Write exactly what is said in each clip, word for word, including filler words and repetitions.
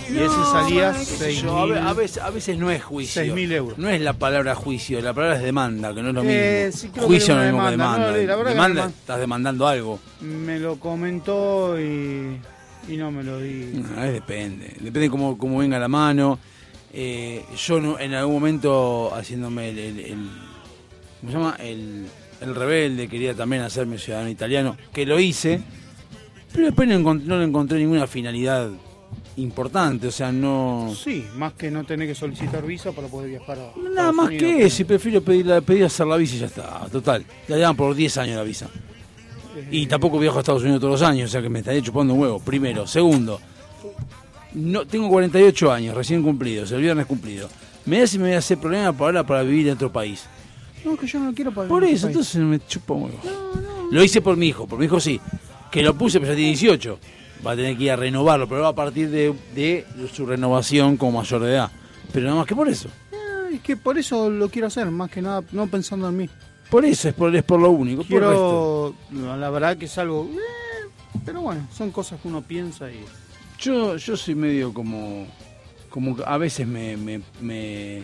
y ese salía seis Yo, a, mil ve- a veces, a veces no es juicio. seis mil euros. No es la palabra juicio, la palabra es demanda, que no es lo mismo. Eh, sí, creo Juicio no que es era lo una mismo que demanda, demanda. no, la verdad que demanda, no. estás demandando algo. Me lo comentó y, y no me lo di. A ver, depende. Depende cómo, cómo venga la mano. Eh, yo no, en algún momento, haciéndome el, el, el- ¿cómo se llama? El, el rebelde, quería también hacerme ciudadano italiano, que lo hice, pero después no, encont- no le encontré ninguna finalidad importante, o sea, no... Sí, más que no tener que solicitar visa para poder viajar a Nada Estados más Unidos. que eso, y prefiero pedir, la- pedir hacer la visa y ya está, total. Ya llevan por diez años la visa. Eh, Y tampoco viajo a Estados Unidos todos los años, o sea que me estaría chupando un huevo, primero. Segundo, no, tengo cuarenta y ocho años, recién cumplidos, el viernes cumplido. Me da si me voy a hacer problema para ahora para vivir en otro país. No, que yo no quiero pagar. Por en eso, otro país. entonces me chupa un huevo. Lo hice por mi hijo, por mi hijo sí. Que lo puse, pero ya tiene dieciocho. Va a tener que ir a renovarlo, pero va a partir de, de su renovación como mayor de edad. Pero nada más que por eso. Eh, es que por eso lo quiero hacer, más que nada, no pensando en mí. Por eso, es por, es por lo único. Por el resto. Quiero, no, la verdad que es algo, eh, pero bueno, son cosas que uno piensa y... Yo, yo soy medio como, como que a veces me, me, me,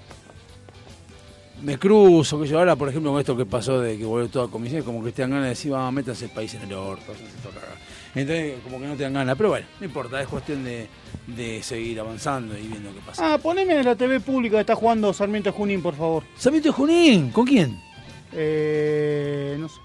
me cruzo, que yo ahora, por ejemplo, con esto que pasó de que volvió toda comisión, como que te dan ganas de decir, vamos, métanse el país en el orto, háganse esto cagar. Entonces, como que no te dan ganas, pero bueno, no importa, es cuestión de, de seguir avanzando y viendo qué pasa. Ah, poneme en la T V pública que está jugando Sarmiento de Junín, por favor. Sarmiento de Junín, ¿con quién? Eh, no sé.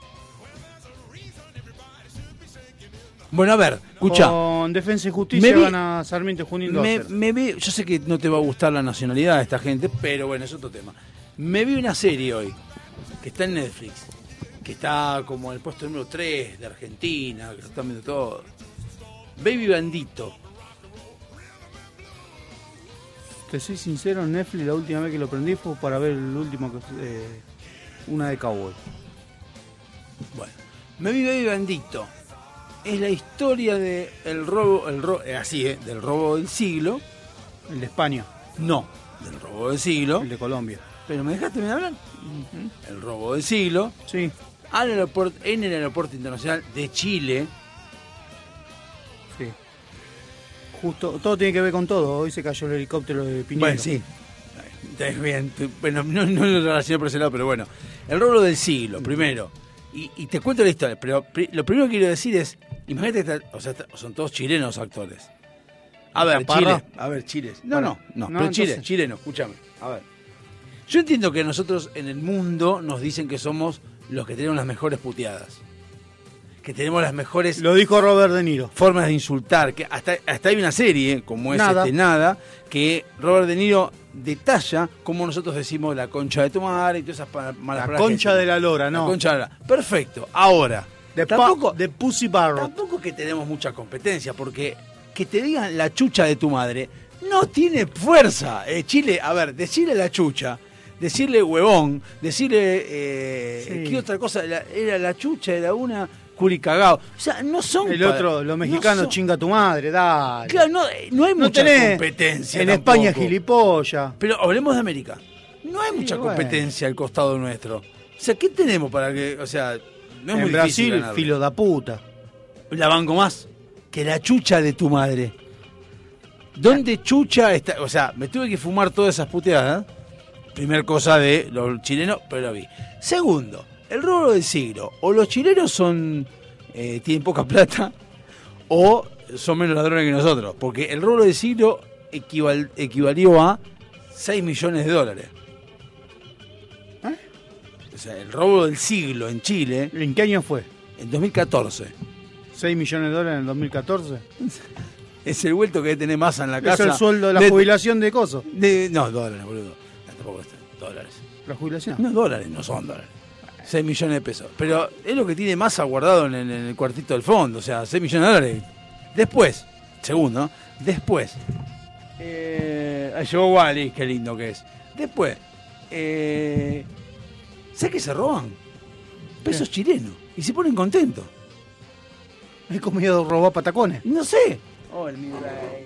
Bueno, a ver, escucha. Con Defensa y Justicia Me vi- gana Sarmiento de Junín dos a Me, cero. me vi, yo sé que no te va a gustar la nacionalidad de esta gente, pero bueno, es otro tema. Me vi una serie hoy, que está en Netflix, que está como en el puesto número tres de Argentina, que lo están viendo todo. Baby Bandito. Te soy sincero, en Netflix la última vez que lo prendí fue para ver el último, que eh, una de Cowboy. Bueno, me vi Baby Bandito. Es la historia de el robo, el ro, eh, así, eh, del robo del siglo. El de España, No, del robo del siglo. el de Colombia. Pero me dejaste hablar. El robo del siglo. Sí, Al aeropuerto, en el aeropuerto internacional de Chile. sí. Justo, todo tiene que ver con todo. Hoy se cayó el helicóptero de Piñero. Bueno, sí. Está bien. Bueno, no, no lo relacioné por ese lado, pero bueno. El robo del siglo, primero. Y, y te cuento la historia, pero pri- lo primero que quiero decir es, imagínate que está- o sea, está- son todos chilenos actores. A ver, ¿Caparra? Chile. A ver, Chile. No, Bueno, no, no, no, pero Chile, entonces- chileno, escúchame. A ver. Yo entiendo que nosotros en el mundo nos dicen que somos los que tenemos las mejores puteadas. Que tenemos las mejores Lo dijo Robert De Niro. formas de insultar, que hasta, hasta hay una serie, como es Nada. este Nada, que Robert De Niro detalla cómo nosotros decimos la concha de tu madre y todas esas pa- malas La palabras que concha de decimos. la lora, La no. concha de la lora. Perfecto. Ahora, De, pa- tampoco, de Pussy Barrett. tampoco es que tenemos mucha competencia, porque que te digan la chucha de tu madre no tiene fuerza. Eh, Chile, a ver, decirle la chucha, decirle huevón, decirle, eh, Sí. ¿qué otra cosa? La- era la chucha, era una curicagao. O sea, no son... El pa- otro, los mexicanos, no son- chinga tu madre, dale. Claro, no, no hay No mucha tenés competencia en tampoco. España gilipollas. Pero hablemos de América. No hay mucha bueno. competencia al costado nuestro. O sea, ¿qué tenemos para que...? O sea, no es En muy difícil Brasil, ganarle. filo da puta. La banco más que la chucha de tu madre. ¿Dónde chucha está? O sea, me tuve que fumar todas esas puteadas. Primer cosa de los chilenos, pero lo vi. Segundo, el robo del siglo. O los chilenos son eh, tienen poca plata, o son menos ladrones que nosotros. Porque el robo del siglo equival, equivalió a seis millones de dólares. ¿Eh? O sea, el robo del siglo en Chile, ¿En qué año fue? en dos mil catorce. ¿seis millones de dólares en el dos mil catorce? Es el vuelto que debe tener masa en la Es casa. el sueldo de la De- jubilación de coso. de- no, dólares, boludo. No, tampoco es dólares. ¿La jubilación? No, dólares, no son dólares. seis millones de pesos. Pero es lo que tiene masa guardado en el, en el cuartito del fondo. O sea, seis millones de dólares. Después, segundo, después. Eh, ahí llegó Wally, qué lindo que es. Después, eh, ¿sabes qué se roban? Pesos chilenos. Y se ponen contentos. He comido robar patacones. No sé. Hola, mi rey.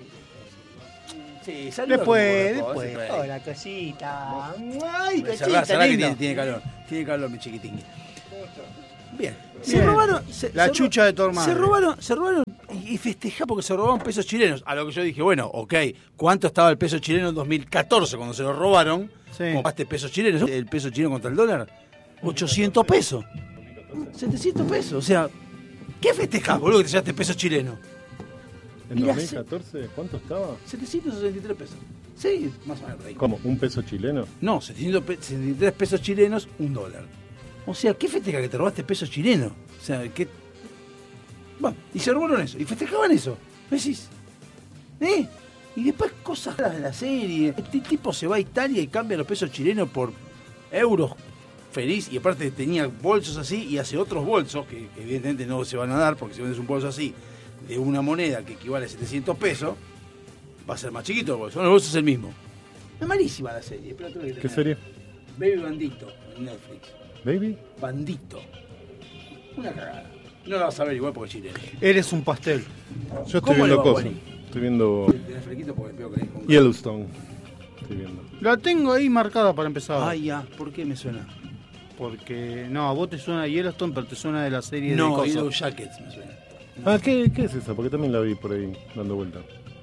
Sí, saluda Después, como después. vos, ese rey. Hola, cosita. Ay, Cerrá, cosita, cerrá que lindo. tiene, tiene calor. Tiene calor, mi chiquitín. Bien. Se Bien. robaron. se- La se chucha ro- de tu hermano. Se robaron, se robaron. Y, y festejá porque se robaban pesos chilenos. A lo que yo dije, bueno, ok, ¿cuánto estaba el peso chileno en dos mil catorce cuando se lo robaron? Sí. ¿Compraste pesos chilenos? ¿El peso chileno contra el dólar? ochocientos pesos. setecientos pesos. O sea, ¿qué festejás, boludo, que te llevaste pesos chilenos? ¿En Y la dos mil catorce cuánto estaba? setecientos sesenta y tres pesos. Sí, más o menos. Ahí. ¿Cómo? ¿Un peso chileno? No, setecientos sesenta y tres pesos chilenos, un dólar. O sea, ¿qué festeja que te robaste pesos chilenos? O sea, ¿qué? Bueno, y se robaron eso, y festejaban eso. ¿Me decís? ¿Eh? Y después cosas raras de la serie. Este tipo se va a Italia y cambia los pesos chilenos por euros feliz. Y aparte tenía bolsos así y hace otros bolsos, que, que evidentemente no se van a dar, porque si vendes un bolso así, de una moneda que equivale a setecientos pesos, va a ser más chiquito el bolso. No, el bolso es el mismo. Es malísima la serie. Pero tengo que ¿Qué tener. serie? Baby Bandito, en Netflix. ¿Baby? Bandito. Una cagada. No la vas a ver igual porque es chileno. Eres un pastel. Yo estoy ¿Cómo le viendo va, cosas. Wally? Estoy viendo Tenés flequito porque veo que le dijo un- Yellowstone. Estoy viendo. La tengo ahí marcada para empezar. Ay, ya, ¿por qué me suena? Porque, no, a vos te suena Yellowstone, pero te suena de la serie de No, cosas. Yellow Jackets me suena. Ah, ¿qué, ¿qué es esa? Porque también la vi por ahí dando vuelta.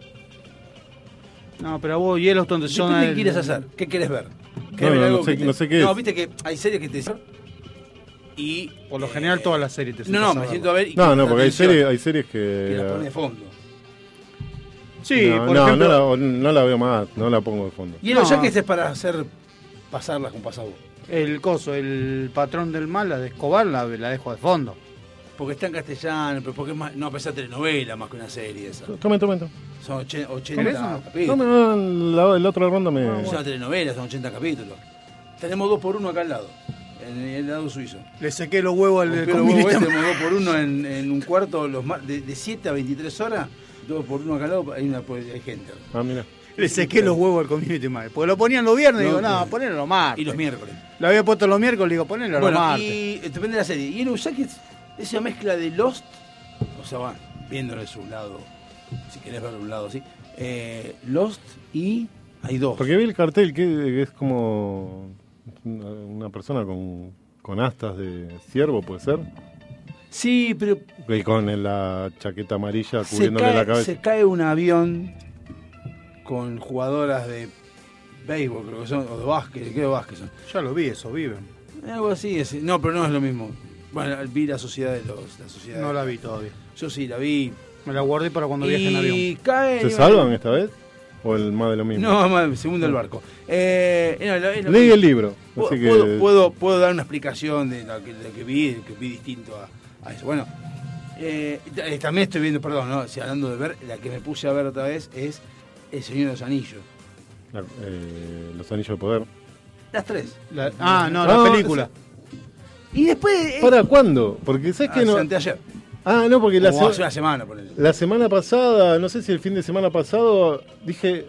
No, pero a vos Yellowstone te Depende suena... de ¿Qué el- quieres hacer? ¿Qué querés ver? No, ¿Querés ver no, algo no sé- que te- no sé qué No, es. viste que hay series que te dicen y... Por lo eh, general todas las series te No, no, sentás me a siento a verlas. ver y No, con no, porque hay atención, series, hay series que la pone de que... fondo. Sí, no, por no, ejemplo... no, la, no la veo más, no la pongo de fondo. Yellow No. Jackets es para hacer... pasarlas con pasado. El coso, el patrón del mal, la de Escobar, la, la dejo de fondo. Porque está en castellano, pero porque es más... No, pensá telenovela más que una serie esa. Tomen, tomen. Son oche- ¿Cómo ochenta eso? capítulos. Tomen, no, la, la otra ronda me... Es una telenovela, son ochenta capítulos. Tenemos dos por uno acá al lado, en el lado suizo. Le sequé los huevos al Pero comunista. vos tenemos dos por uno en, en un cuarto, los mar- de, de siete a veintitrés horas, dos por uno acá al lado, hay, una, hay gente. Ah, mira. Le sequé los huevos al community manager. Porque lo ponían los viernes y No, digo, no, no. ponelo los martes. Y los miércoles. Lo había puesto los miércoles, digo, ponelo los Bueno, martes. y eh, depende de la serie. Yellow Jackets es una mezcla de Lost, o sea, va, viéndolo de su lado, si querés verlo de un lado así, eh, Lost y hay dos. Porque vi el cartel que, que es como una, una persona con, con astas de ciervo, ¿puede ser? Sí, pero Y con la chaqueta amarilla se cubriéndole cae, la cabeza. se cae un avión con jugadoras de béisbol, creo que son, o de básquet, creo de básquet son. Ya lo vi, eso, viven. Algo así, es- no, pero no es lo mismo. Bueno, vi la sociedad de los... La sociedad No de- la vi todavía. Yo sí, la vi. Me la guardé para cuando viaje en y avión. cae... ¿Se salvan esta vez? ¿O el más de lo mismo? No, más, se hunde el barco. Eh, no, lo- es lo Leí mismo. el libro. Puedo, Así que... puedo, puedo, puedo dar una explicación de lo que, lo que vi, que vi distinto a, a eso. Bueno, eh, t- también estoy viendo, perdón, ¿no? Si hablando de ver, la que me puse a ver otra vez es El Señor de los Anillos. la- eh, los anillos de poder. Las tres. La- ah, no, Ah, la película. Y después... eh, ¿Para cuándo? Porque sabes ah, que no... anteayer. Ah, no, porque la, Como hace se- una semana, por eso. la semana pasada, no sé si el fin de semana pasado, dije...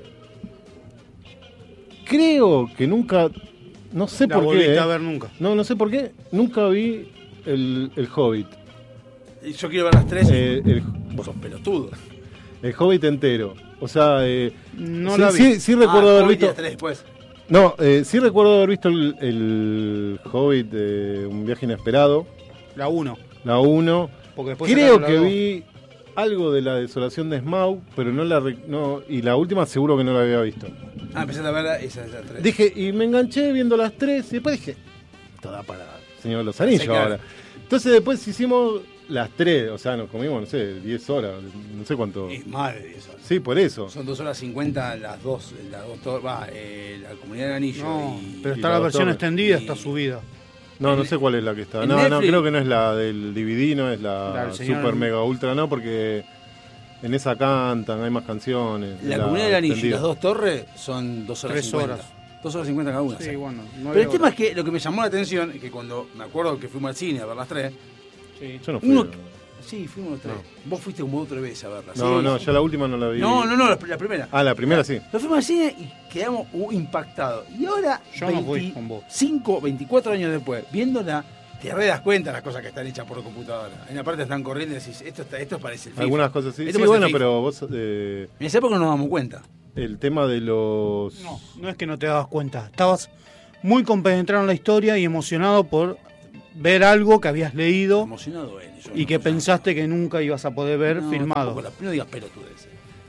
Creo que nunca... No sé La por volviste qué. a eh. ver nunca. No, no sé por qué. Nunca vi el, el Hobbit. Y yo quiero ver las tres. Eh, el, Vos sos pelotudo. el Hobbit entero. O sea, eh, No sí, la vi. sí, sí recuerdo Ah, haber Hobbit y visto... las tres después. No, eh, sí recuerdo haber visto el, el Hobbit de Un viaje inesperado, La uno. la uno. Porque después Creo sacaron la que dos. vi algo de la desolación de Smaug, pero no la... re- No, y la última seguro que no la había visto. Ah, empezaste a verla, esa es la tres. Dije, y me enganché viendo las tres, y después dije, toda para Señor de los Anillos Sí, claro. ahora. Entonces después hicimos las tres, o sea, nos comimos, no sé, diez horas, no sé cuánto. Es más de diez horas. Sí, por eso. Son dos horas cincuenta las dos, las dos, to- va, eh, la Comunidad del Anillo No, y... pero y está la la dos versión torres. extendida, Y- está subida. No, no sé cuál es la que está. en No, no, Netflix- creo que no es la del D V D, no es La la del señor- Super Mega Ultra, no, porque en esa cantan, hay más canciones. La, la Comunidad del Anillo y extendida. las dos torres son dos horas Tres cincuenta. horas. Dos horas cincuenta cada una. Sí, sí. bueno. Pero el tema es que lo que me llamó la atención es que cuando me acuerdo que fuimos al cine a ver las tres, Sí. Yo no fui. uno... Sí, fuimos los tres. Vos fuiste como otra vez a verlas. No, ¿sí? no, ya la última no la vi. No, no, no, la, la primera. Ah, la primera sí. Nos fuimos al cine y quedamos uh, impactados. Y ahora, Yo no fui con vos. veinticinco, veinticuatro años después, viéndola, te re das cuenta de las cosas que están hechas por computadora. En la parte están corriendo y decís, esto, está, esto parece el FIFA. Algunas cosas sí. Esto Sí, parece bueno, el FIFA. pero vos... eh, En esa época no nos damos cuenta. el tema de los... No, no es que no te dabas cuenta. Estabas muy compenetrado en la historia y emocionado por ver algo que habías leído Emocionado él. yo y que emocionado. pensaste que nunca ibas a poder ver No, filmado. tampoco la- no digas pelotudeces.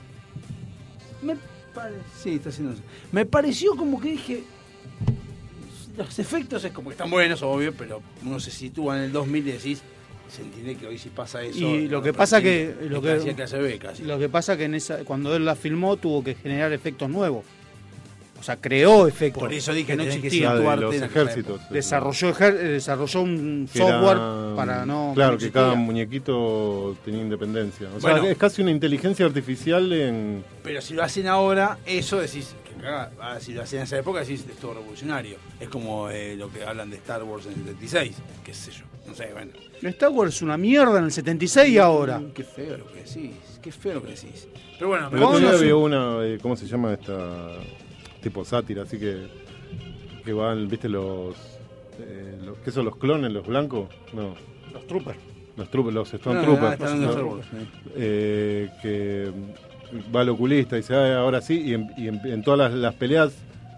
Me pare... Sí, está haciendo eso. Me pareció como que dije... Los efectos es como que están buenos, obvio, pero uno se sitúa en el dos mil y decís... Se entiende que hoy si pasa eso... Y lo no, que pero pasa sí, que- es lo que- casi clase B, casi. Lo que pasa que en esa, cuando él la filmó tuvo que generar efectos nuevos. O sea, creó efectos. Por eso dije que no tenés que existían. La de situarte los en aquella ejércitos. Desarrolló, ejer- eh, desarrolló un Que software era, para no... Claro, no que existía. cada muñequito tenía independencia. O sea, Bueno. es casi una inteligencia artificial en... Pero si lo hacen ahora, eso decís, que cagada. Ah, si lo hacen en esa época, decís, es todo revolucionario. Es como eh, lo que hablan de Star Wars en el setenta y seis, qué sé yo, no sé, bueno. Star Wars es una mierda en el setenta y seis y ahora. Mm, Qué feo lo que decís, qué feo lo que decís. Pero bueno, El otro no día sé. había una, eh, ¿cómo se llama esta? Tipo sátira, así que... Que van, viste, los... Eh, los ¿Qué son los clones, los blancos? No, Los troopers. los, troopers, los no, Stormtroopers. no, está hablando de ¿no? Star Wars, sí. eh, que va al oculista y dice, "Ah, ahora sí", y en, y en- en todas las, las peleas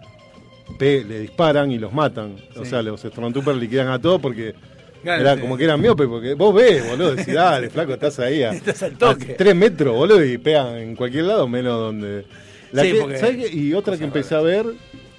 pe- le disparan y los matan. O Sí. sea, los Stormtroopers liquidan a todos porque Claro, era sí. como que eran miope, porque vos ves, boludo, decís, dale, flaco, estás ahí a, Estás al a toque. tres metros, boludo, y pegan en cualquier lado, menos donde... La Sí, que- porque- ¿sabes qué? Y otra que Cosa empecé a ver,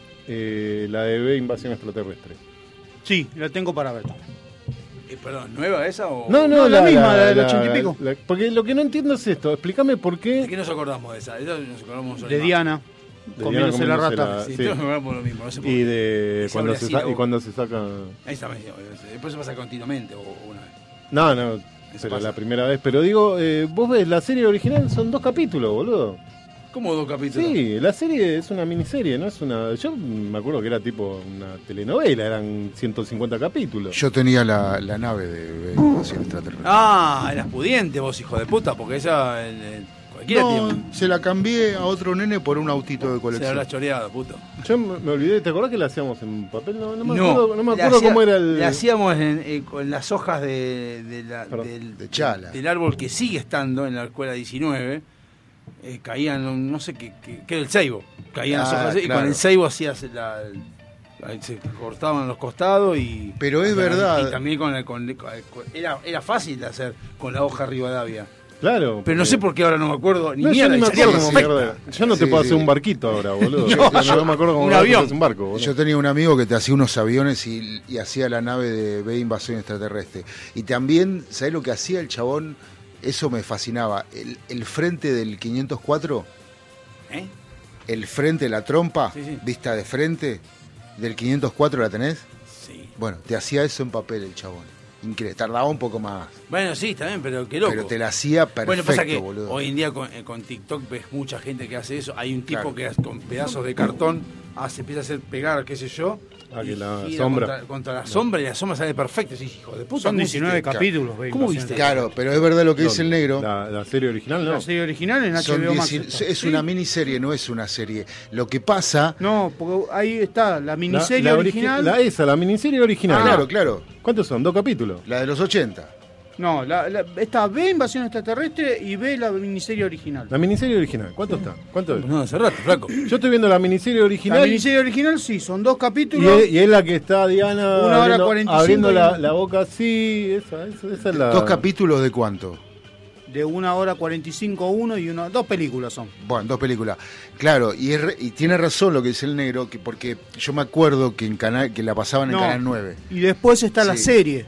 eh, la de B, Invasión Extraterrestre. Sí, la tengo para ver. Eh, perdón, ¿nueva esa o...? No, no, No, la misma, la del ochenta y pico. la- porque lo que no entiendo es esto, explícame por ¿De qué... qué nos acordamos de esa? De esa nos acordamos De Diana, De comiéndose Diana la comiéndose rata. la- Sí, sí. todos nos acordamos lo mismo, no sé por Y qué. de Esa cuando habría se, sa- sido- y cuando se saca... Ahí está, después se pasa continuamente o o una vez. No, no, Eso pero pasa. la primera vez. Pero digo, eh, vos ves, la serie original son dos capítulos, boludo. ¿Cómo dos capítulos? Sí, la serie es una miniserie, no es una... Yo me acuerdo que era tipo una telenovela, eran ciento cincuenta capítulos. Yo tenía la, la nave de Invasión Extraterrestre. Ah, eras pudiente vos, hijo de puta, porque esa... el- el- cualquiera No, tiene... se la cambié a otro nene por un autito de Se la colección. habrás choreado, puto. Yo me, me olvidé, ¿te acordás que la hacíamos en papel? No, no me No, acuerdo, no me le acuerdo hacía- cómo era el... Le hacíamos en, eh, con las hojas de, de la- Perdón. del, De chala. del árbol que sigue estando en la escuela diecinueve. Eh, caían, no sé qué, qué, qué era el ceibo. Caían las Ah, hojas y claro. con el ceibo hacías la, la- se cortaban los costados y. Pero es verdad. Y también con, el- con, con- era, era fácil de hacer con la hoja Rivadavia. Claro. Pero no sé por qué ahora no me acuerdo ni No, yo mierda. ni me y salía acuerdo cómo perfecta. mierda. Yo no te Sí, puedo sí. hacer un barquito ahora, boludo. No, no, yo- me acuerdo cómo un se avión. hace un barco, boludo. Yo tenía un amigo que te hacía unos aviones y, y hacía la nave de B Invasión Extraterrestre. Y también, ¿sabés lo que hacía el chabón? Eso me fascinaba. El, el frente del quinientos cuatro, ¿Eh? el frente, la trompa, Sí, sí. vista de frente, del quinientos cuatro, ¿la tenés? Sí. Bueno, te hacía eso en papel el chabón. Increíble. Tardaba un poco más. Bueno, sí, está bien, pero qué loco. Pero te la hacía perfecto, Bueno, pasa que boludo. hoy en día con, eh, con TikTok ves mucha gente que hace eso. Hay un tipo Claro. que hace- con pedazos de cartón hace, empieza a hacer pegar, qué sé yo. Ah, que y la gira sombra. Contra, contra la sombra y la sombra sale perfecta. Sí, hijo de puta. Son ¿cómo diecinueve hiciste? capítulos. ve, ¿Cómo Invasión viste? Claro, pero es verdad lo que dice el negro. La, la serie original, ¿no? La serie original en Son H B O Max. dieci- está. es una miniserie, no es una serie. Lo que pasa... No, porque ahí está la La- miniserie la origi- original. La esa, la miniserie original. Ah, claro, claro. ¿Cuántos son? ¿Dos capítulos? La de los ochenta. No, la, la- está B Invasión Extraterrestre y B la miniserie original. La miniserie original. ¿Cuánto está? ¿Cuánto es? No, hace rato, flaco. Yo estoy viendo la miniserie La original. miniserie original sí, son dos Y capítulos. es, y es la que está Diana Una hora abriendo, cuarenta y cinco abriendo y- la, la boca así. Esa, esa, esa es la. ¿Dos capítulos de cuánto? De una hora cuarenta y cinco uno y una, dos películas son. Bueno, dos películas. Claro, y, es re- y tiene razón lo que dice el negro, que porque yo me acuerdo que en canal que la pasaban en No. Canal nueve. Y después está la Sí. serie.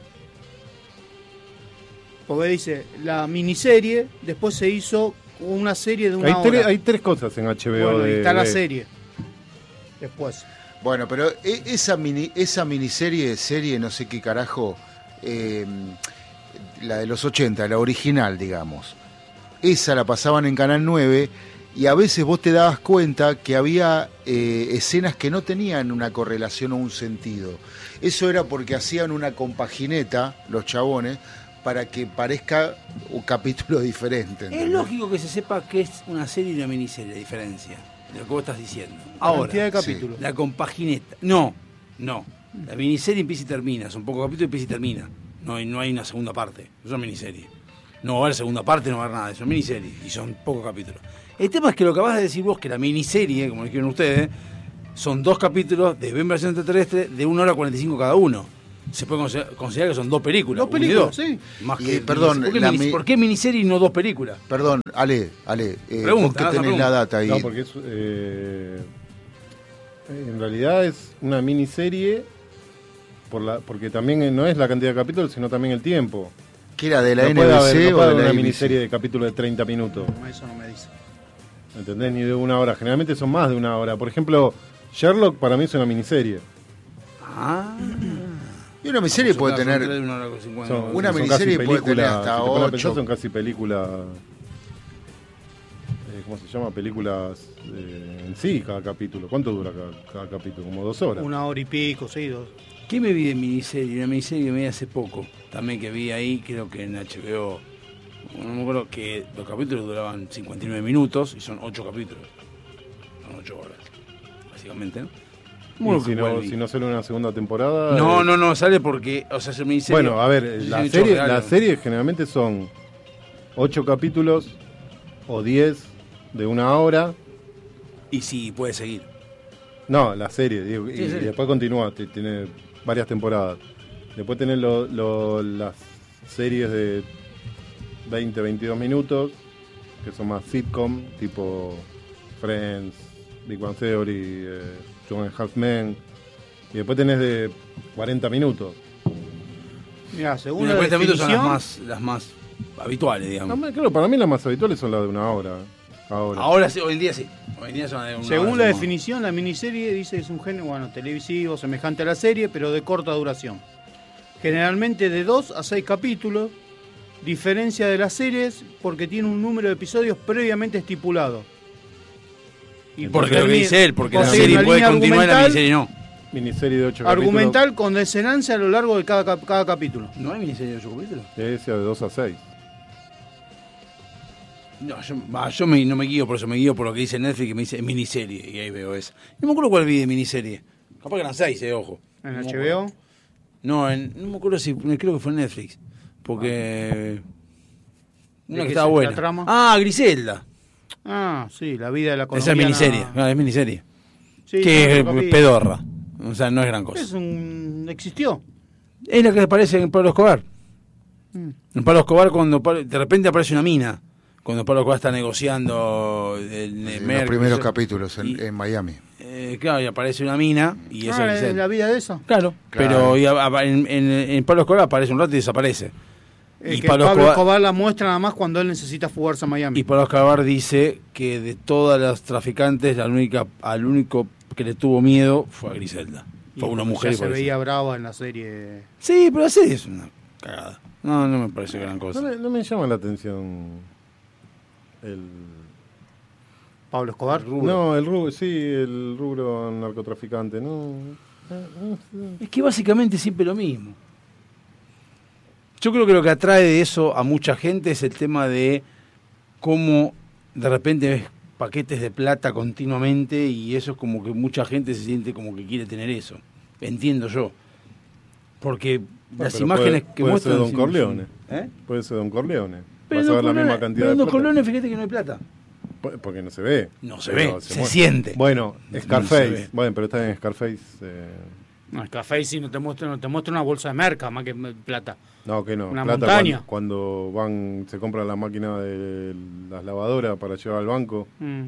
Porque dice, la miniserie después se hizo una serie de una Hay, hora. tres, hay tres cosas en H B O. Bueno, y de, está la de- serie. Después. Bueno, pero e- esa mini esa miniserie, serie, no sé qué carajo, eh, la de los ochenta, la original, digamos. Esa la pasaban en Canal nueve y a veces vos te dabas cuenta que había eh, escenas que no tenían una correlación o un sentido. Eso era porque hacían una compagineta, los chabones, para que parezca un capítulo diferente. Es ¿entendés? lógico que se sepa que es una serie y una miniserie, la diferencia de lo que vos estás diciendo. Ahora, cantidad de Ahora, sí. capítulos. la compagineta. No, no. La miniserie empieza y termina. Son pocos capítulos y empieza y termina. No hay, no hay una segunda parte. Es una miniserie. No va a haber segunda parte, no va a haber nada. Es una miniserie y son pocos capítulos. El tema es que lo que acabas de decir vos, que la miniserie, como dijeron ustedes, son dos capítulos de Invasión Extraterrestre de una hora cuarenta y cinco cada uno. se puede considerar, considerar que son dos películas. Dos películas, una y sí. Más Y, que, perdón, ¿por qué, la mini- mi- ¿por qué miniserie y no dos películas? Perdón, Ale, Ale, eh, Pregunta, vos que haz la tenés pregunta. la data ahí. No, porque es, eh, en realidad es una miniserie por la, porque también no es la cantidad de capítulos, sino también el tiempo. ¿Qué era de la no N puede B haber, C no o puede de haber la una A B C? miniserie de capítulos de treinta minutos. No, eso no me dice. ¿Entendés? Ni de una hora. Generalmente son más de una hora. Por ejemplo, Sherlock para mí es una miniserie. Ah. Y una miniserie puede Son tener... tres de una hora con cincuenta Son, minutos. Una son miniserie casi puede tener películas, hasta si te pones a ocho. pensar, son casi películas. eh, ¿Cómo se llama? Películas eh, en sí, cada capítulo. ¿Cuánto dura cada, cada capítulo? Como dos horas. Una hora y pico, sí, dos. ¿Qué me vi de miniserie? Una miniserie que me vi hace poco. También que vi ahí, creo que en H B O. No me acuerdo que los capítulos duraban cincuenta y nueve minutos y son ocho capítulos. Son ocho horas, básicamente, ¿no? Y Bueno, si, que no, igual vi. si no sale una segunda temporada. No, eh, no, no, sale porque, o sea, es una miniserie. Bueno, a ver, es la un hecho serie, real, la ¿no? serie generalmente son ocho capítulos o diez de una hora. Y sí, puede seguir. No, la serie, digo, y, Sí, sí. y después continúa, t- tiene varias temporadas. Después tenés lo- lo- las series de veinte, veintidós minutos, que son más sitcom, tipo Friends, Big Bang Theory, eh, Two and a Half Men. Y después tenés de cuarenta minutos. Mira, según Una la cuarenta minutos son las definición, más, las más habituales, digamos. No, claro, para mí las más habituales son las de una hora. Ahora. Ahora sí, hoy en día sí. Hoy en día son de una según hora, la son definición, la miniserie dice que es un género, bueno, televisivo, semejante a la serie, pero de corta duración. Generalmente de dos a seis capítulos, diferencia de las series porque tiene un número de episodios previamente estipulado. Y más. Porque lo que termina- dice él, porque la sigue serie una puede línea continuar y la argumental- miniserie no. Miniserie de ocho Argumental con desenlace a lo largo de cada, cap- cada capítulo. ¿No hay miniserie de ocho capítulos? capítulos. Esa de dos a seis. No, yo, va, yo me- no me guío por eso, me guío por lo que dice Netflix, que me dice miniserie, y ahí veo eso. No me acuerdo cuál vi de miniserie. Capaz que eran seis, eh, ojo. En No me H B O. acuerdo. No, en- no me acuerdo si, creo que fue en Netflix. Porque... Una qué que estaba es la buena. trama? Ah, Griselda. Ah, sí, la vida de la Esa es colombiana. miniserie, ah, es miniserie. Sí, que es cuatro capítulos. pedorra. O sea, no es gran cosa. Es un... existió. Es la que aparece en Pablo Escobar. Mm. En Pablo Escobar, cuando Pablo- de repente aparece una mina. Cuando Pablo Escobar está negociando el, el En Merck, los primeros eso. capítulos en, Y- en Miami. Eh, claro, y aparece una mina y eso Ah, es ¿es la vida de esa. Claro, Claro. pero y a- a- en, en- en Pablo Escobar aparece un rato y desaparece. Eh, y, que Pablo Pablo Escobar, Escobar la muestra nada más cuando él necesita fugarse a Miami. y Pablo Escobar dice que de todas las traficantes, la única, al único que le tuvo miedo fue a Griselda. Y Fue una ya mujer. y se parece. veía brava en la serie. Sí, pero así es una cagada. No, no me parece gran cosa. No me, no me llama la atención el... Pablo Escobar. No, el rubro, sí, el rubro narcotraficante, no. Es que básicamente siempre lo mismo. Yo creo que lo que atrae de eso a mucha gente es el tema de cómo de repente ves paquetes de plata continuamente y eso es como que mucha gente se siente como que quiere tener eso. Entiendo yo. Porque Ah, las pero imágenes puede- que puede muestran... ser Don son- Corleone. ¿Eh? Puede ser Don Corleone. Pero Vas a Don ver la Corleone- misma cantidad pero de en Don plata. Corleone, fíjate que no hay plata. Pu- Porque no se ve. No se Pero ve, se muestra. siente. Bueno, No Scarface. se ve. Bueno, pero está en Scarface. eh, No, el café sí no te muestra, no te muestra una bolsa de merca más que plata. No, que no. Una Plata montaña. Cuando, cuando van, se compran la máquina de las lavadoras para llevar al banco,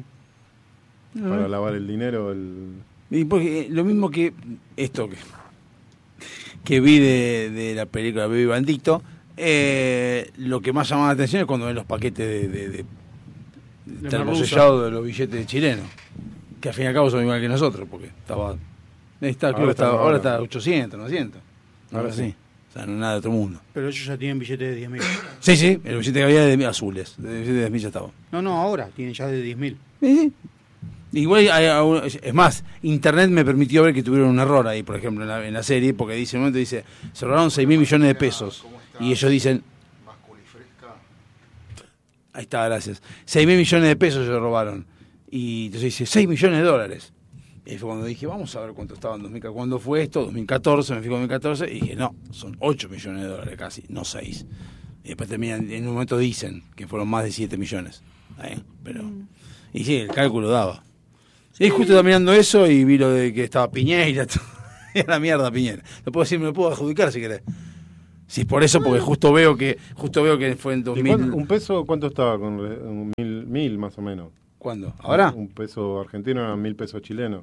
Mm. para lavar el dinero. El... Y porque eh, lo mismo que esto que, que vi de, de la película Baby Bandito, eh, lo que más llama la atención es cuando ven los paquetes de, de, de, De termosellados de los billetes chilenos, que al fin y al cabo son igual que nosotros, porque estaba, está, creo Ahora que está, está ahora ahora. está ochocientos, novecientos. Ahora Ahora sí. sí. O sea, no es nada de otro mundo. Pero ellos ya tienen billetes de diez mil. Sí, sí, el billete que había de azules, el billete de diez mil ya estaba. No, no, ahora tienen ya de diez mil. Sí, sí. Igual, hay, hay- es más, Internet me permitió ver que tuvieron un error ahí, por ejemplo, en la, en la serie, porque dice, en un momento dice, se robaron seis mil millones de pesos. Y ellos dicen, ahí está, gracias, seis mil millones de pesos se robaron. Y entonces dice, seis millones de dólares. Y ahí fue cuando dije, vamos a ver cuánto estaba en dos mil catorce. ¿Cuándo fue esto? dos mil catorce, me fui con dos mil catorce, y dije, no, son ocho millones de dólares casi, no seis. Y después terminan, en un momento dicen que fueron más de siete millones. ¿Eh? Pero, y sí, el cálculo daba. Y justo estaba mirando eso y vi lo de que estaba Piñeira. a la mierda Piñera. Lo puedo decir, me lo puedo adjudicar si querés. Si es por eso, porque justo veo que justo veo que fue en dos mil. ¿Un peso cuánto estaba? Con un mil, mil más o menos. ¿Cuándo? ¿Ahora? Un peso argentino eran mil pesos chilenos.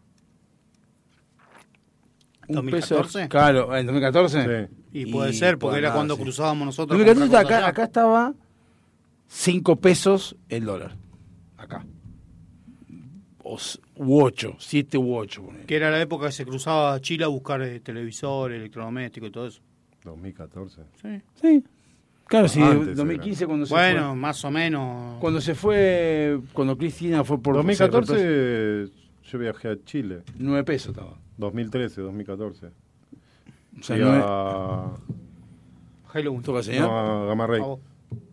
Un ¿dos mil catorce? peso, claro, en dos mil catorce. Sí. Y puede Y ser, porque puede era andar, cuando sí. cruzábamos nosotros. dos mil a comprar catorce cosas acá, allá. acá estaba cinco pesos el dólar. Acá. O, s- u ocho, siete u ocho. Que era la época que se cruzaba a Chile a buscar eh, televisores, electrodomésticos y todo eso. dos mil catorce. Sí. Sí. Claro, sí, Antes dos mil quince cuando se Bueno, fue. más o menos. Cuando se fue, cuando Cristina fue por dos mil se reemplazó- catorce yo viajé a Chile. nueve pesos estaba. dos mil trece, dos mil catorce. O sea, Fui nueve- a, Halloween. ¿Toca, señor? no, a Gamma Ray. A vos.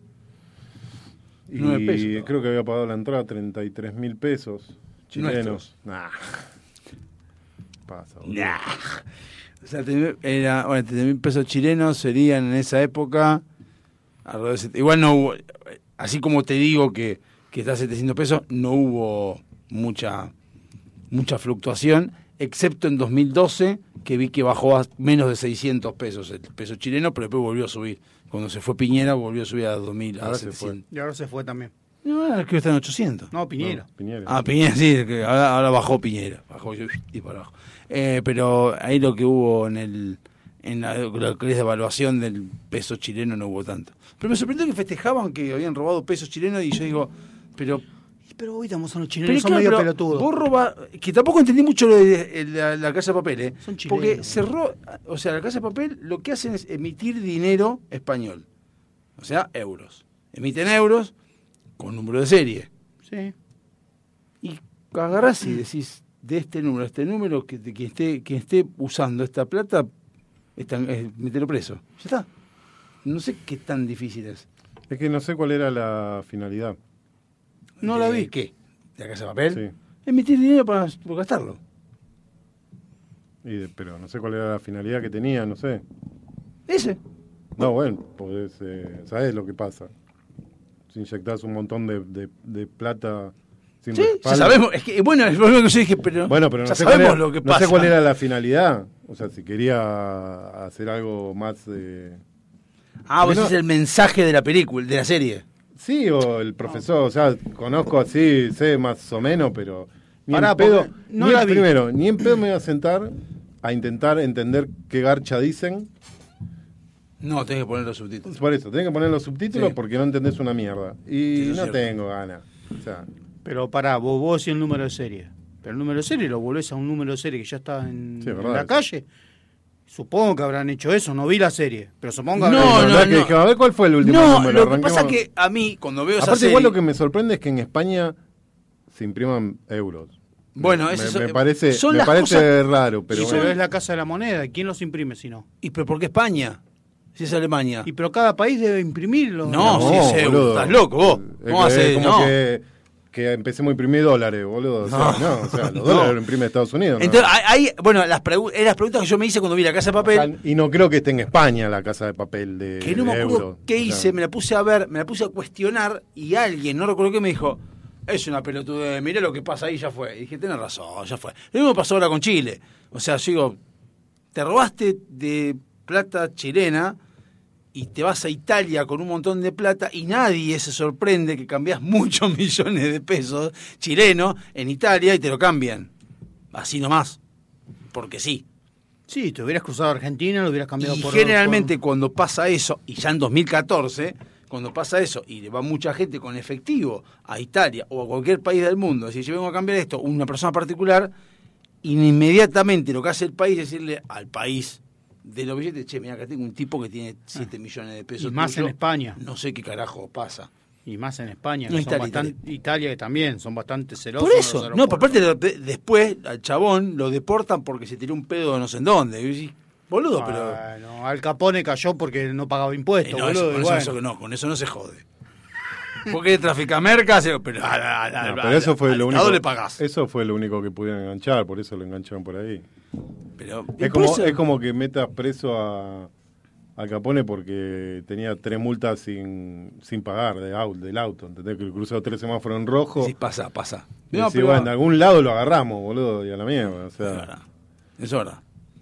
Y Nueve pesos. creo que había pagado la entrada treinta y tres mil pesos chilenos. Nuestros. Nah. Pasa, boludo. Nah. O sea, te- era, bueno, treinta mil pesos chilenos serían en esa época. alrededor de set- Igual no hubo, así como te digo que, que está a setecientos pesos, no hubo mucha, mucha fluctuación, excepto en dos mil doce, que vi que bajó a menos de seiscientos pesos el peso chileno, pero después volvió a subir. Cuando se fue Piñera, volvió a subir a dos mil, a Ahora se setecientos. Y ahora se fue también. No, ahora creo que está en ochocientos. No, Piñera. No, Piñera. Ah, Piñera, sí, que ahora, ahora bajó Piñera, bajó y y para abajo. Eh, pero ahí lo que hubo en el en la, lo que es de evaluación del peso chileno no hubo tanto. Pero me sorprendió que festejaban que habían robado pesos chilenos y yo digo, pero... Pero hoy estamos a los chilenos, pero son claro, medio pero pelotudos. vos roba, que tampoco entendí mucho lo de, la, la Casa de Papel, ¿eh? Son chilenos. Porque cerró, o sea, la Casa de Papel lo que hacen es emitir dinero español, o sea, euros. Emiten euros con número de serie. Sí. Y agarrás y decís, de este número a este número, que, de quien esté, quien esté usando esta plata, está, eh, mételo preso. Ya está. No sé qué tan difícil es. Es que no sé cuál era la finalidad. No ¿De la vi. qué? ¿De la Casa de Papel? Sí. Emitir dinero para, para gastarlo. Y de- pero no sé cuál era la finalidad que tenía, no sé. Ese. No, bueno, podés, eh, ¿sabés lo que pasa? Si inyectás un montón de, de, de plata sin Sí, ya respaldo. sabemos. Es que, bueno, es lo que yo dije, pero, Bueno, pero ya no sé, cuál sabemos era, lo que no pasa. sé cuál era la finalidad. O sea, si quería hacer algo más... Eh... Ah, vos No. decís el mensaje de la película, de la serie. Sí, o el profesor, o sea, conozco así, sé más o menos, pero... Ni Pará, en pedo, porque no ni la en- vi. primero, ni en pedo me voy a sentar a intentar entender qué garcha dicen. No, tenés que poner los subtítulos. Por eso, tenés que poner los subtítulos Sí. porque no entendés una mierda. Y Sí, eso es no cierto. tengo ganas. O sea, Pero pará, vos, vos decís el número de serie. Pero el número de serie lo volvés a un número de serie que ya está en, Sí, en verdad. la calle. Supongo que habrán hecho eso, no vi la serie. Pero supongo que No, habrán la hecho- verdad no, que no. dije, a ver cuál fue el último No, número. lo que Arranquemos. pasa es que a mí, cuando veo esa Aparte, serie... igual lo que me sorprende es que en España se impriman euros. Bueno, me, eso me, es- parece, son me las parece cosas- raro, pero Y bueno. pero es la casa de la moneda. ¿Y quién los imprime si no? ¿Y pero por qué España? Si es Alemania. Y pero cada país debe imprimirlo. No, sí, es euro. boludo. Estás loco, vos. Es ¿Cómo que- haces? es como No. que, que empecemos a imprimir dólares, boludo. O sea, No. no, o sea, los No. dólares los imprime Estados Unidos. ¿no? Entonces, hay, hay- bueno, las, pregu- eh, las preguntas que yo me hice cuando vi la Casa de O Papel, sea, y no creo que esté en España la casa de papel de, que no me de acuerdo euro. qué O sea, hice, me la puse a ver, me la puse a cuestionar y alguien, no recuerdo qué, me dijo, es una pelotudez, mirá lo que pasa ahí, ya fue. Y dije, tenés razón, ya fue. Lo mismo pasó ahora con Chile. O sea, yo digo, te robaste de plata chilena y te vas a Italia con un montón de plata y nadie se sorprende que cambiás muchos millones de pesos chilenos en Italia y te lo cambian. Así nomás. Porque sí. Sí, te hubieras cruzado a Argentina, lo hubieras cambiado Y por... generalmente por- cuando pasa eso, y ya en dos mil catorce, cuando pasa eso y le va mucha gente con efectivo a Italia o a cualquier país del mundo, si yo vengo a cambiar esto, una persona particular, inmediatamente lo que hace el país es decirle al país de los billetes, che, mira, acá tengo un tipo que tiene siete millones de pesos. Y más tuyo, en España. No sé qué carajo pasa. Y más en España. No, que son Italia, bastante- Italia que también, son bastante celosos. Por en los eso, no, aeropuertos. por parte de, de- después al chabón lo deportan porque se tiró un pedo de no sé en dónde. Y decís, boludo, pero... Bueno, Al Capone cayó porque no pagaba impuestos, Eh, no, boludo. eso- y con, eso, bueno. eso no, con eso no se jode. Porque trafica mercas, pero, al, al- no, al- pero eso fue al lo Estado único. le pagás. Eso fue lo único que pudieron enganchar, por eso lo engancharon por ahí. Pero, y Es por como, eso- es como que metas preso a, a Capone porque tenía tres multas sin, sin pagar de auto, del auto. ¿Entendés? Que cruzó tres semáforos en rojo. Sí, pasa, pasa. Y No, decís, pero- bueno, en algún lado lo agarramos, boludo, y a la mierda. O Es sea, verdad. Es verdad.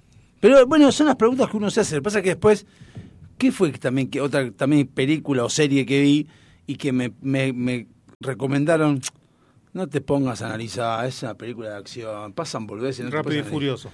Pero bueno, son las preguntas que uno se hace. Lo que pasa es que después, ¿qué fue que también que otra también película o serie que vi y que me, me, me recomendaron? No te pongas a analizar, es una película de acción, pasan boludeces. No Rápido y Furioso.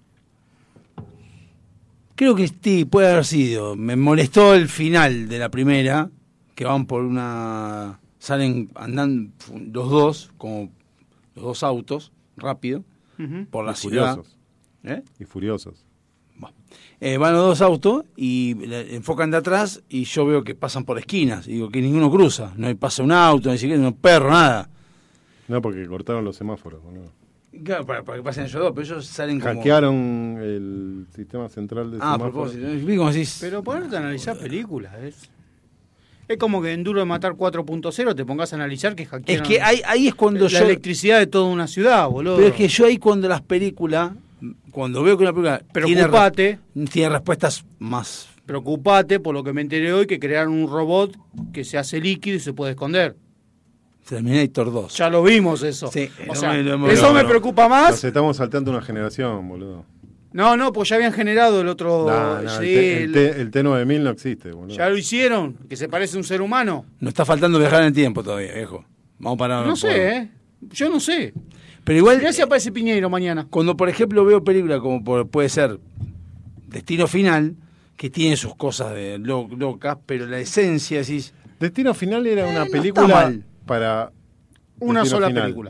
Creo que sí, puede haber sido. Me molestó el final de la primera, que van por una... Salen, andan los dos, como los dos autos, rápido, uh-huh. por la y ciudad. Furiosos. ¿Eh? Y furiosos. Bueno. Eh, van los dos autos y le enfocan de atrás y yo veo que pasan por esquinas. Y digo que ninguno cruza. No hay pasa un auto, ni siquiera un perro, nada. No, porque cortaron los semáforos, boludo. Claro, para, para que pasen ellos dos, pero ellos salen como... Hackearon el sistema central de Ah, a semáforos. propósito. Vi como decís... Pero ponerte a analizar películas, es... Es como que en Duro de Matar cuatro punto cero te pongas a analizar que hackearon... Es que ahí, ahí es cuando la yo... La electricidad de toda una ciudad, boludo. Pero es que yo ahí cuando las películas... Cuando veo que una película... Preocupate. Tiene, tiene respuestas más... Preocupate por lo que me enteré hoy, que crearon un robot que se hace líquido y se puede esconder. Terminator dos. Ya lo vimos eso. Sí, o no sea, me, no eso me, me no, no. preocupa más. Nos estamos saltando una generación, boludo. No, no, pues ya habían generado el otro... Nah, nah, sí, el, T, el, T, el T nueve mil no existe, boludo. Ya lo hicieron, que se parece a un ser humano. No está faltando viajar en el tiempo todavía, viejo. Vamos para... No, no sé, por... ¿eh? Yo no sé. Pero igual... Mirá si aparece Piñeiro mañana. Cuando, por ejemplo, veo películas como por, puede ser Destino Final, que tiene sus cosas de lo, locas, pero la esencia, decís... Destino Final era eh, una no película para... Una Destino sola Final. película.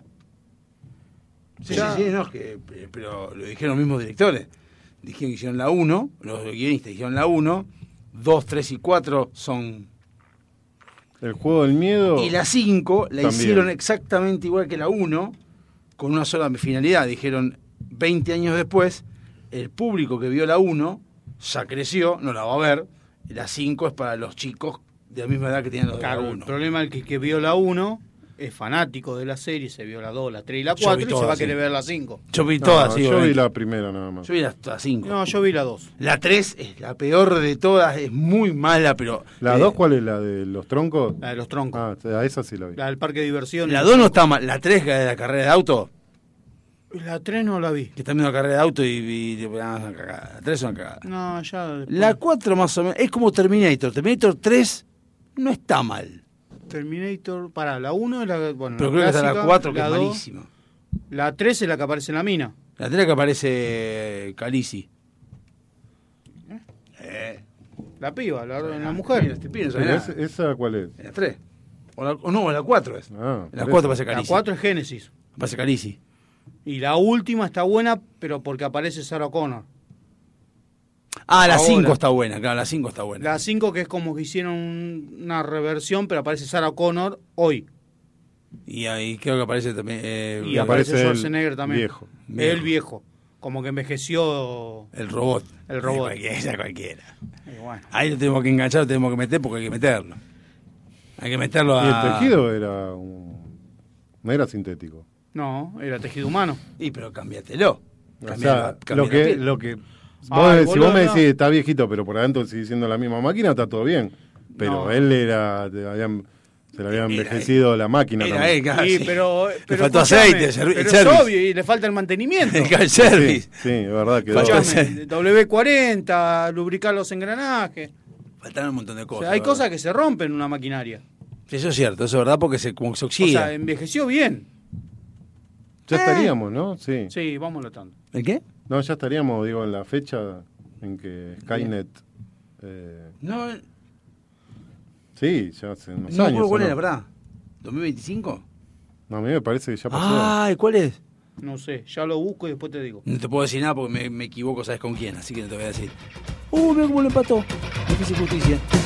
Sí, Ya. sí, sí, no, es que, pero lo dijeron los mismos directores. Dijeron que hicieron la uno, los guionistas dijeron la uno, dos, tres y cuatro son... El juego del miedo... Y la cinco la también. hicieron exactamente igual que la uno, con una sola finalidad. Dijeron, veinte años después, el público que vio la uno ya creció, no la va a ver, y la cinco es para los chicos de la misma edad que tienen los de Claro, la el uno. problema es que el que vio la uno es fanático de la serie, se vio la dos, la tres y la Yo cuatro vi y se todas, va a sí. querer ver la cinco. Yo vi No, todas, sí, yo vi obviamente. la primera nada más. Yo vi las cinco. No, yo vi la dos. La tres es la peor de todas, es muy mala, pero... ¿La eh, dos cuál es? ¿La de los troncos? La de los troncos. Ah, a esa sí la vi. La del parque de diversiones. La dos no está mal, la tres que es de la carrera de auto, La tres no la vi. que está viendo la carrera de auto y... y ah, es una cagada. La tres es una cagada. No, ya... La cuatro más o menos, es como Terminator. Terminator tres no está mal. Terminator, para la uno es la... Bueno, Pero la creo que está clásica, la cuatro, que la es dos, malísima. La tres es la que aparece en la mina. La tres que aparece Khaleesi. Eh. La piba, la, la mujer. Este pibe no Pero sabe es- nada. ¿Esa cuál es? La tres. O, la, o no, la cuatro es. Ah, La por cuatro eso. aparece La Khaleesi. cuatro es Génesis. Aparece Khaleesi. Y la última está buena, pero porque aparece Sarah Connor. Ah, la Ahora. cinco está buena, claro, la cinco está buena. La cinco que es como que hicieron un- una reversión, pero aparece Sarah Connor hoy. Y ahí creo que aparece también... eh, Y Y aparece aparece Schwarzenegger el también. viejo. El viejo. Como que envejeció. el robot. El robot. Cualquiera, esa cualquiera. Y bueno. Ahí lo tenemos que enganchar, lo tenemos que meter porque hay que meterlo. Hay que meterlo a... Y el tejido era un... no era sintético. No, era tejido humano. Y pero cambiátelo. O Cambia sea, la- cambia lo la que, piel. lo que vos Ay, decís- si boludo, vos me no. decís está viejito, pero por adentro sigue siendo la misma máquina, está todo bien. Pero No. él era, te habían- se le había Era envejecido la máquina Era también. él, claro, Sí, sí. pero, Le pero faltó escuchame, aceite, el servi- pero el es service. obvio, y le falta el mantenimiento. El car Sí, service. sí, es verdad que Faltó daba- ese- W cuarenta, lubricar los engranajes. Faltaron un montón de O cosas. sea, hay ¿verdad? cosas que se rompen en una maquinaria. Sí, eso es cierto, eso es verdad porque se, como que se O oxida. sea, envejeció bien. Ya estaríamos, ¿no? Sí. Sí, vamos tanto. ¿El qué? No, ya estaríamos, digo, en la fecha en que Skynet... eh, No, sí, ya hace unos no me años. acuerdo cuál ¿o era, no? ¿verdad? ¿dos mil veinticinco? No, a mí me parece que ya pasó. Ay, ¿cuál es? No sé, ya lo busco y después te digo. No te puedo decir nada porque me, me equivoco, ¿sabes con quién? Así que no te voy a decir. Uh, mira cómo lo empató. Difícil justicia.